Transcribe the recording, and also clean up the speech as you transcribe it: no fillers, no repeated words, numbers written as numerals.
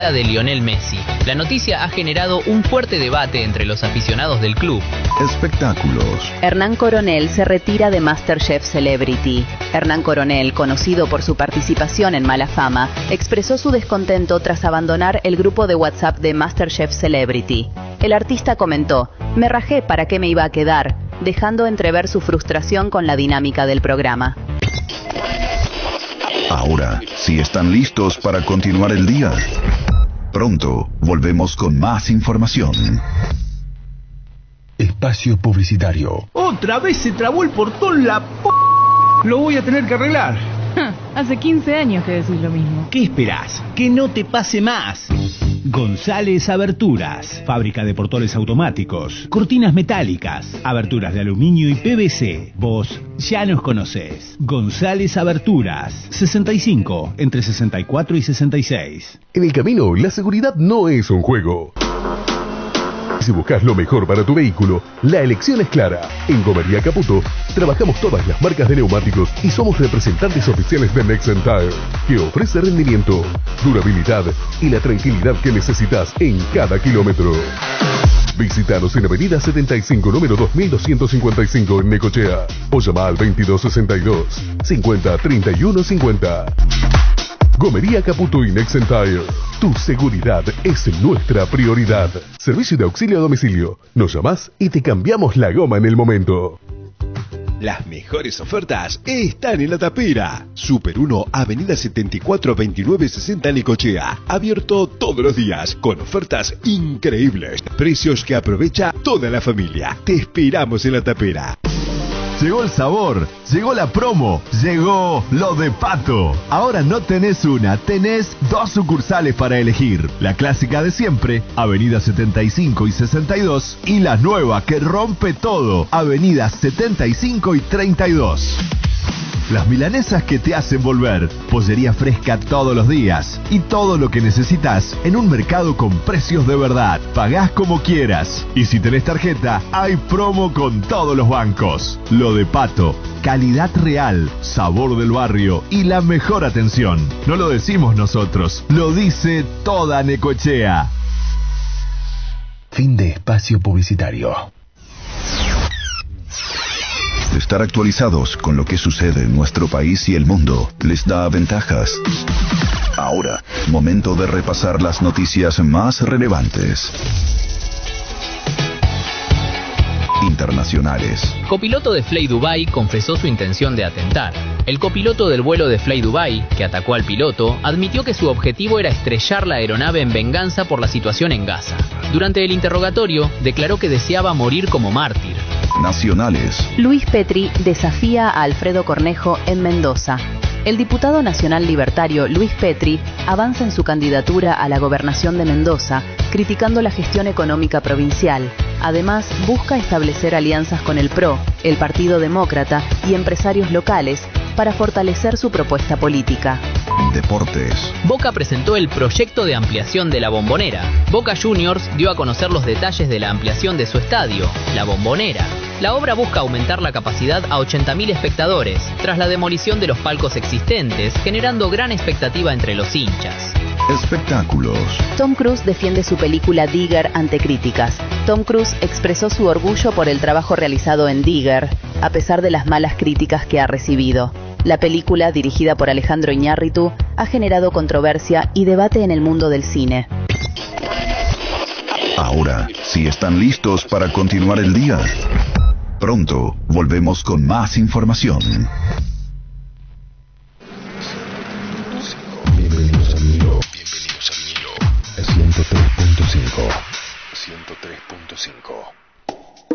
de Lionel Messi. La noticia ha generado un fuerte debate entre los aficionados del club. Espectáculos. Hernán Coronel se retira de MasterChef Celebrity. Hernán Coronel, conocido por su participación en Mala Fama, expresó su descontento tras abandonar el grupo de WhatsApp de MasterChef Celebrity. El artista comentó: "Me rajé, ¿para qué me iba a quedar?", dejando entrever su frustración con la dinámica del programa. Ahora, si están listos para continuar el día, pronto volvemos con más información. Espacio publicitario. Otra vez se trabó el portón, la p***. Lo voy a tener que arreglar. Hace 15 años que decís lo mismo. ¿Qué esperás? Que no te pase más. González Aberturas, fábrica de portones automáticos, cortinas metálicas, aberturas de aluminio y PVC. Vos ya nos conocés. González Aberturas, 65, entre 64 y 66. En el camino, la seguridad no es un juego. Si buscas lo mejor para tu vehículo, la elección es clara. En Gomería Caputo trabajamos todas las marcas de neumáticos y somos representantes oficiales de Nexen Tire, que ofrece rendimiento, durabilidad y la tranquilidad que necesitas en cada kilómetro. Visítanos en Avenida 75, número 2255 en Necochea, o llama al 2262 50 31 50. Gomería Caputo y Nexen Tire. Tu seguridad es nuestra prioridad. Servicio de auxilio a domicilio. Nos llamás y te cambiamos la goma en el momento. Las mejores ofertas están en La Tapera. Super 1, Avenida 74 29 60 Necochea. Abierto todos los días con ofertas increíbles. Precios que aprovecha toda la familia. Te esperamos en La Tapera. Llegó el sabor, llegó la promo, llegó lo de Pato. Ahora no tenés una, tenés 2 sucursales para elegir. La clásica de siempre, Avenida 75 y 62, y la nueva que rompe todo, Avenida 75 y 32. Las milanesas que te hacen volver, pollería fresca todos los días y todo lo que necesitas en un mercado con precios de verdad. Pagás como quieras y si tenés tarjeta, hay promo con todos los bancos. Lo de Pato, calidad real, sabor del barrio y la mejor atención. No lo decimos nosotros, lo dice toda Necochea. Fin de espacio publicitario. Estar actualizados con lo que sucede en nuestro país y el mundo les da ventajas. Ahora, momento de repasar las noticias más relevantes. Internacionales. Copiloto de Fly Dubai confesó su intención de atentar. El copiloto del vuelo de Fly Dubai, que atacó al piloto, admitió que su objetivo era estrellar la aeronave en venganza por la situación en Gaza. Durante el interrogatorio, declaró que deseaba morir como mártir. Nacionales. Luis Petri desafía a Alfredo Cornejo en Mendoza. El diputado nacional libertario Luis Petri avanza en su candidatura a la gobernación de Mendoza, criticando la gestión económica provincial. Además, busca establecer alianzas con el PRO, el Partido Demócrata y empresarios locales para fortalecer su propuesta política. Deportes. Boca presentó el proyecto de ampliación de La Bombonera. Boca Juniors dio a conocer los detalles de la ampliación de su estadio, La Bombonera. La obra busca aumentar la capacidad a 80.000 espectadores, tras la demolición de los palcos existentes, generando gran expectativa entre los hinchas. Espectáculos. Tom Cruise defiende su película Digger ante críticas. Tom Cruise expresó su orgullo por el trabajo realizado en Digger, a pesar de las malas críticas que ha recibido. La película, dirigida por Alejandro Iñárritu, ha generado controversia y debate en el mundo del cine. Ahora, si están listos para continuar el día, pronto volvemos con más información. Bienvenidos al Nilo. 103.5. 103.5.